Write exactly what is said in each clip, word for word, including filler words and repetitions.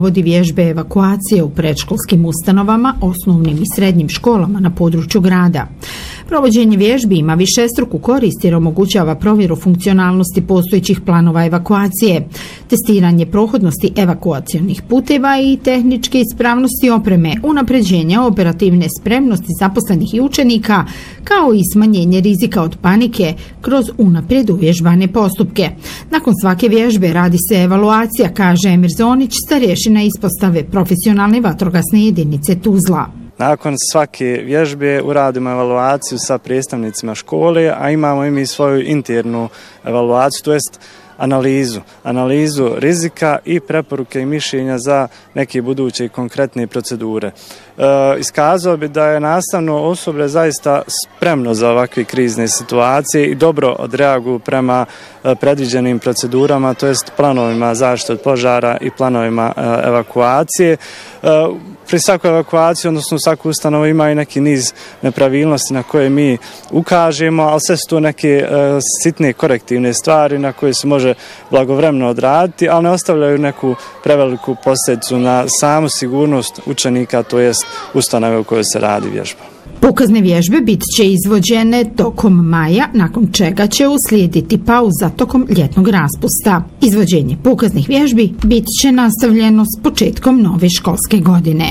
Vodi vježbe evakuacije u predškolskim ustanovama, osnovnim i srednjim školama na području grada. Provođenje vježbi ima višestruku korist jer omogućava provjeru funkcionalnosti postojećih planova evakuacije, testiranje prohodnosti evakuacionih puteva i tehničke ispravnosti opreme, unapređenje operativne spremnosti zaposlenih i učenika, kao i smanjenje rizika od panike kroz unaprijed uvježbane postupke. Nakon svake vježbe radi se evaluacija, kaže Emir Zonić, starješina ispostave profesionalne vatrogasne jedinice Tuzla. Nakon svake vježbe uradimo evaluaciju sa predstavnicima škole, a imamo i mi svoju internu evaluaciju, to jest analizu, analizu rizika i preporuke i mišljenja za neke buduće konkretne procedure. E, iskazao bi da je nastavno osoblje zaista spremno za ovakve krizne situacije i dobro odreaguju prema e, predviđenim procedurama, to jest planovima zaštite od požara i planovima e, evakuacije. E, Pri svakoj evakuaciji, odnosno svaku ustanovu ima i neki niz nepravilnosti na koje mi ukažemo, ali sve su to neke e, sitne korektivne stvari na koje se može blagovremeno odraditi, ali ne ostavljaju neku preveliku posljedicu na samu sigurnost učenika, to jest ustanove u kojoj se radi vježba. Pokazne vježbe bit će izvođene tokom maja, nakon čega će uslijediti pauza tokom ljetnog raspusta. Izvođenje pokaznih vježbi bit će nastavljeno s početkom nove školske godine.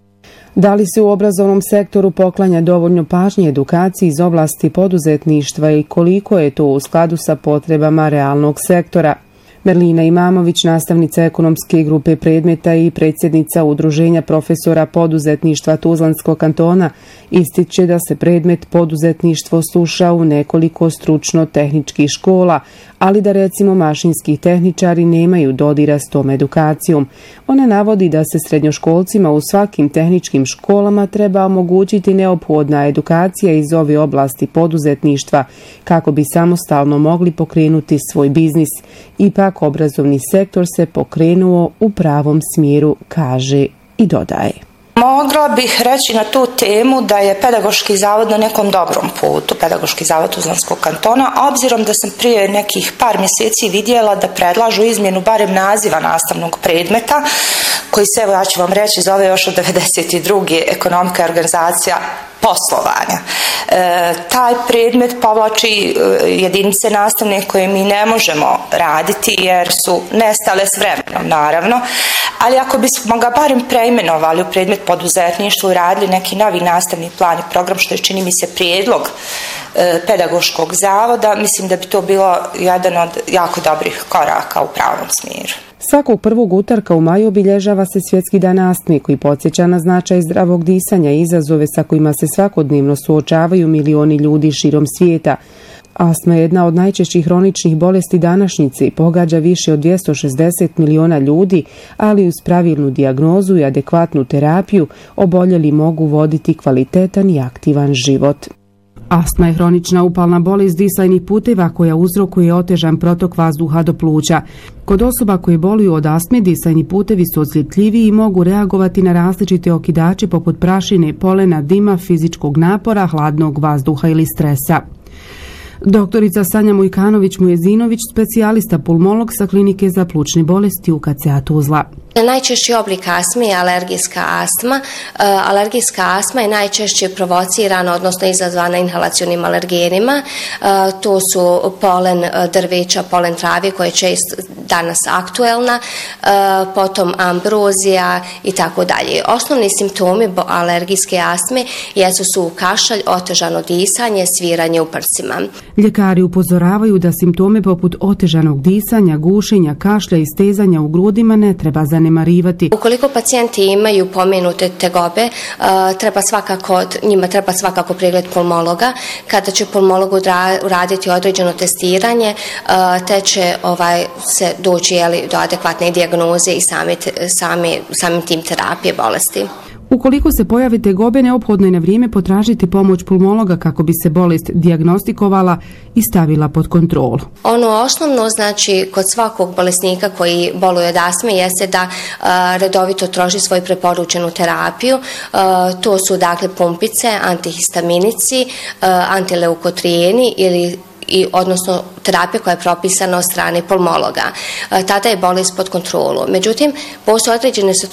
Da li se u obrazovnom sektoru poklanja dovoljno pažnje edukaciji iz oblasti poduzetništva i koliko je to u skladu sa potrebama realnog sektora? Merlina Imamović, nastavnica ekonomske grupe predmeta i predsjednica Udruženja profesora poduzetništva Tuzlanskog kantona, ističe da se predmet poduzetništvo sluša u nekoliko stručno-tehničkih škola, ali da recimo mašinski tehničari nemaju dodira s tom edukacijom. Ona navodi da se srednjoškolcima u svakim tehničkim školama treba omogućiti neophodna edukacija iz ove oblasti poduzetništva kako bi samostalno mogli pokrenuti svoj biznis. Ipak obrazovni sektor se pokrenuo u pravom smjeru, kaže i dodaje. Mogla bih reći na tu temu da je Pedagoški zavod na nekom dobrom putu, Pedagoški zavod Tuzlanskog kantona, obzirom da sam prije nekih par mjeseci vidjela da predlažu izmjenu barem naziva nastavnog predmeta, koji se, evo ja ću vam reći, zove još od devedeset druge ekonomika i organizacija poslovanja. E, taj predmet povlači e, jedinice nastavne koje mi ne možemo raditi jer su nestale s vremenom, naravno, ali ako bismo ga barem preimenovali u predmet poduzetništva i radili neki novi nastavni plan i program, što je čini mi se prijedlog e, Pedagoškog zavoda, mislim da bi to bilo jedan od jako dobrih koraka u pravom smjeru. Svakog prvog utorka u maju obilježava se Svjetski dan astme koji podsjeća na značaj zdravog disanja i izazove sa kojima se svakodnevno suočavaju milioni ljudi širom svijeta. Astma je jedna od najčešćih hroničnih bolesti današnjice i pogađa više od dvjesto šezdeset miliona ljudi, ali uz pravilnu dijagnozu i adekvatnu terapiju oboljeli mogu voditi kvalitetan i aktivan život. Astma je hronična upalna bolest disajnih puteva koja uzrokuje otežan protok vazduha do pluća. Kod osoba koje boluju od astme, disajni putevi su osjetljiviji i mogu reagovati na različite okidače poput prašine, polena, dima, fizičkog napora, hladnog vazduha ili stresa. Doktorica Sanja Mujkanović-Mujezinović, specijalista pulmolog sa klinike za plućne bolesti U K C A Tuzla. Najčešći oblik astme je alergijska astma. Alergijska astma je najčešće provocirana, odnosno izazvana inhalacionim alergenima. To su polen drveća, polen trave koja je često danas aktuelna, potom ambrozija i tako dalje. Osnovni simptomi alergijske astme jesu su kašalj, otežano disanje, sviranje u prsima. Ljekari upozoravaju da simptome poput otežanog disanja, gušenja, kašlja i stezanja u grudima ne treba zanemariti. Ukoliko pacijenti imaju pomenute tegobe, treba svakako, njima treba svakako pregled pulmologa. Kada će pulmolog uraditi određeno testiranje, te će ovaj, se doći jeli, do adekvatne dijagnoze i sami, sami, samim tim terapije bolesti. Ukoliko se pojave tegobe, neophodno je na vrijeme potražiti pomoć pulmologa kako bi se bolest dijagnostikovala i stavila pod kontrolu. Ono osnovno, znači, kod svakog bolesnika koji boluje od astme jeste da a, redovito troši svoju preporučenu terapiju. A, to su dakle pumpice, antihistaminici, a, antileukotrijeni ili i odnosno terapija koja je propisana od strane pulmologa. Tada je bolest pod kontrolu. Međutim, postoje određene